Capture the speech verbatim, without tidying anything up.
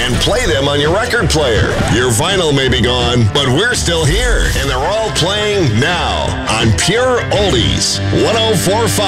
and play them on your record player. Your vinyl may be gone, but we're still here, and they're all playing now on Pure Oldies. one oh four point five